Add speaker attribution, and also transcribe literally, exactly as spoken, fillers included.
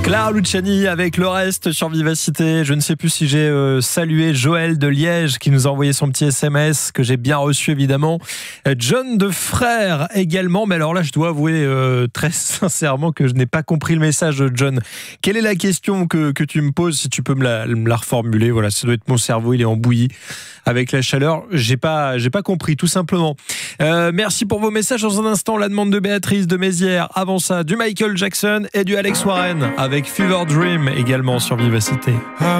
Speaker 1: Clara Luciani avec le reste sur Vivacité. Je ne sais plus si j'ai euh, salué Joël de Liège qui nous a envoyé son petit S M S que j'ai bien reçu évidemment. John de Frères également. Mais alors là, je dois avouer euh, très sincèrement que je n'ai pas compris le message de John. Quelle est la question que, que tu me poses? Si tu peux me la, me la reformuler. Voilà, ça doit être mon cerveau, il est en bouillie avec la chaleur. J'ai pas, j'ai pas compris tout simplement. Euh, merci pour vos messages. Dans un instant, la demande de Béatrice de Mézières. Avant ça, du Michael Jackson et du Alex Warren avec Fever Dream également sur Vivacité.